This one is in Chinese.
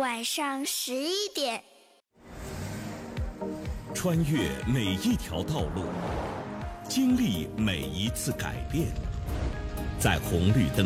晚上11点。 穿越每一条道路，经历每一次改变，在红绿灯